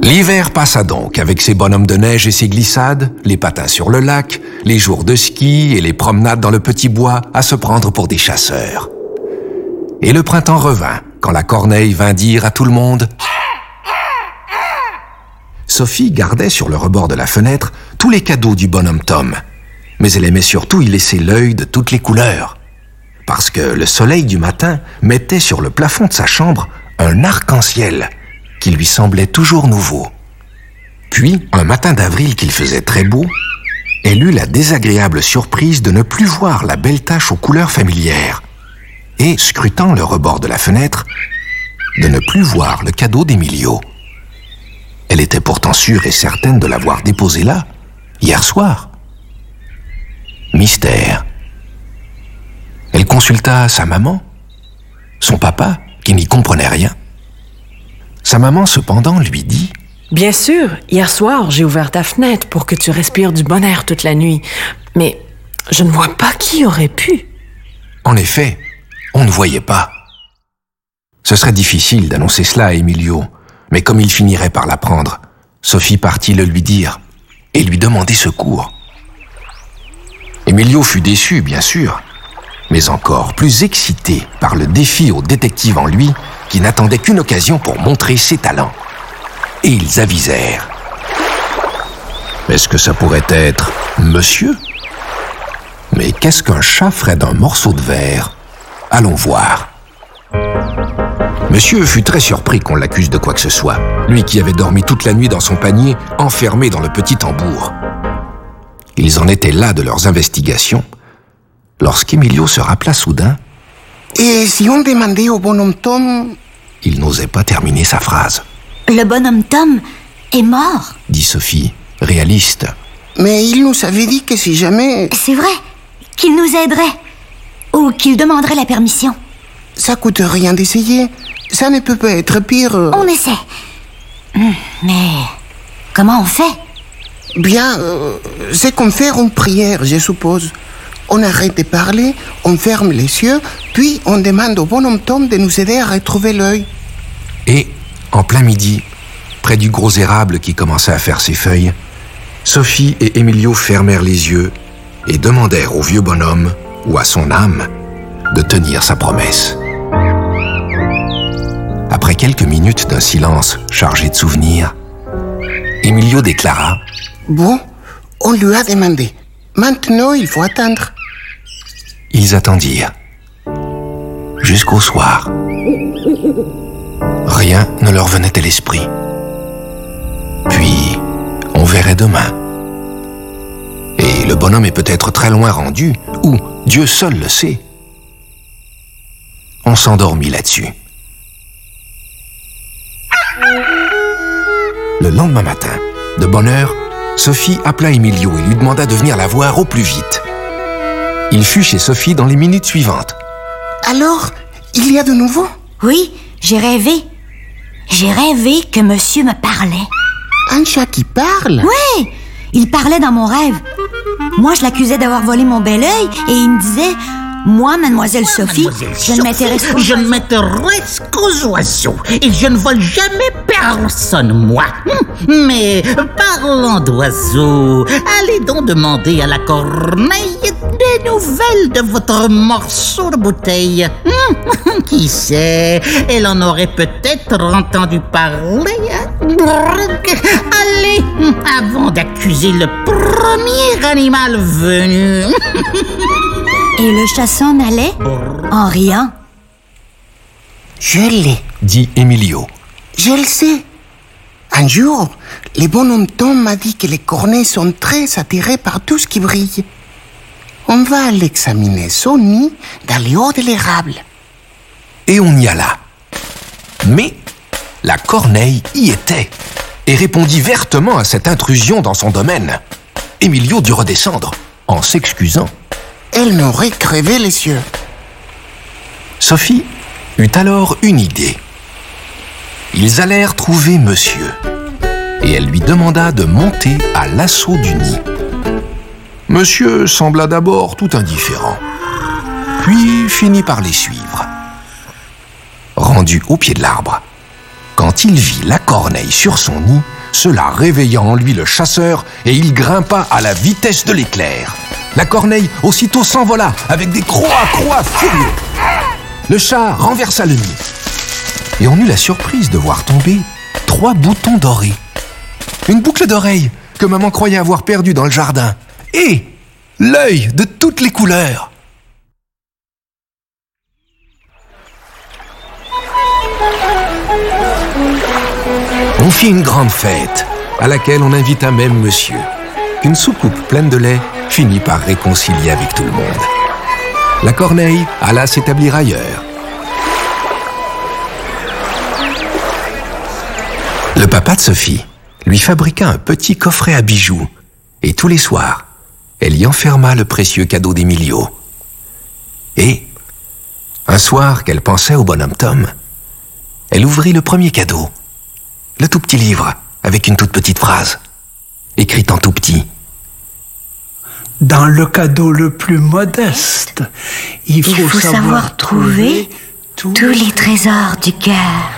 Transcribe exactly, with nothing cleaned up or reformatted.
L'hiver passa donc avec ses bonhommes de neige et ses glissades, les patins sur le lac, les jours de ski et les promenades dans le petit bois à se prendre pour des chasseurs. Et le printemps revint, quand la corneille vint dire à tout le monde « Sophie gardait sur le rebord de la fenêtre tous les cadeaux du bonhomme Tom, mais elle aimait surtout y laisser l'œil de toutes les couleurs, parce que le soleil du matin mettait sur le plafond de sa chambre un arc-en-ciel qui lui semblait toujours nouveau. Puis, un matin d'avril qu'il faisait très beau, elle eut la désagréable surprise de ne plus voir la belle tache aux couleurs familières et, scrutant le rebord de la fenêtre, de ne plus voir le cadeau d'Emilio. Elle était pourtant sûre et certaine de l'avoir déposé là, hier soir. Mystère. Elle consulta sa maman, son papa, qui n'y comprenait rien. Sa maman, cependant, lui dit « Bien sûr, hier soir, j'ai ouvert ta fenêtre pour que tu respires du bon air toute la nuit, mais je ne vois pas qui aurait pu. » En effet, on ne voyait pas. Ce serait difficile d'annoncer cela à Emilio, mais comme il finirait par l'apprendre, Sophie partit le lui dire et lui demander secours. Emilio fut déçu, bien sûr, mais encore plus excité par le défi au détective en lui qui n'attendait qu'une occasion pour montrer ses talents. Et ils avisèrent. Est-ce que ça pourrait être monsieur ? Mais qu'est-ce qu'un chat ferait d'un morceau de verre ? Allons voir. Monsieur fut très surpris qu'on l'accuse de quoi que ce soit, lui qui avait dormi toute la nuit dans son panier, enfermé dans le petit tambour. Ils en étaient là de leurs investigations, lorsqu'Emilio se rappela soudain. Et si on demandait au bonhomme Tom... Il n'osait pas terminer sa phrase. Le bonhomme Tom est mort, dit Sophie, réaliste. Mais il nous avait dit que si jamais... C'est vrai, qu'il nous aiderait, ou qu'il demanderait la permission. Ça coûte rien d'essayer. Ça ne peut pas être pire. On essaie. Mais comment on fait ? Bien, euh, c'est qu'on fait une prière, je suppose. On arrête de parler, on ferme les yeux, puis on demande au bonhomme Tom de nous aider à retrouver l'œil. Et, en plein midi, près du gros érable qui commençait à faire ses feuilles, Sophie et Emilio fermèrent les yeux et demandèrent au vieux bonhomme, ou à son âme, de tenir sa promesse. Après quelques minutes d'un silence chargé de souvenirs, Emilio déclara « Bon, on lui a demandé. Maintenant, il faut attendre. » Ils attendirent. Jusqu'au soir. Rien ne leur venait à l'esprit. Puis, on verrait demain. Et le bonhomme est peut-être très loin rendu, ou Dieu seul le sait. On s'endormit là-dessus. Le lendemain matin, de bonne heure, Sophie appela Emilio et lui demanda de venir la voir au plus vite. Il fut chez Sophie dans les minutes suivantes. Alors, il y a de nouveau ? Oui, j'ai rêvé. J'ai rêvé que monsieur me parlait. Un chat qui parle ? Oui, il parlait dans mon rêve. Moi, je l'accusais d'avoir volé mon bel œil et il me disait... Moi, mademoiselle Moi, Sophie, mademoiselle je ne m'intéresse qu'aux Je ne m'intéresse qu'aux oiseaux et je ne vole jamais personne, moi. Mais parlant d'oiseaux, allez donc demander à la corneille des nouvelles de votre morceau de bouteille. Qui sait, elle en aurait peut-être entendu parler. Allez, avant d'accuser le premier animal venu. Et le chat s'en allait en riant. Je l'ai, dit Emilio. Je le sais. Un jour, le bonhomme Tom m'a dit que les corneilles sont très attirées par tout ce qui brille. On va l'examiner son nid dans les hauts de l'érable. Et on y alla. Mais la corneille y était et répondit vertement à cette intrusion dans son domaine. Emilio dut redescendre en s'excusant. Elle n'aurait crevé les yeux. Sophie eut alors une idée. Ils allèrent trouver monsieur, et elle lui demanda de monter à l'assaut du nid. Monsieur sembla d'abord tout indifférent, puis finit par les suivre. Rendu au pied de l'arbre, quand il vit la corneille sur son nid, Cela réveilla en lui le chasseur et il grimpa à la vitesse de l'éclair. La corneille aussitôt s'envola avec des croix-croix furieux. Le chat renversa le nid et on eut la surprise de voir tomber trois boutons dorés. Une boucle d'oreille que maman croyait avoir perdue dans le jardin et l'œil de toutes les couleurs. On fit une grande fête, à laquelle on invita même monsieur, qu'une soucoupe pleine de lait finit par réconcilier avec tout le monde. La corneille alla s'établir ailleurs. Le papa de Sophie lui fabriqua un petit coffret à bijoux, et tous les soirs, elle y enferma le précieux cadeau d'Emilio. Et, un soir qu'elle pensait au bonhomme Tom, elle ouvrit le premier cadeau, le tout petit livre avec une toute petite phrase, écrite en tout petit. Dans le cadeau le plus modeste, il faut, il faut savoir, savoir trouver tous les trésors du cœur.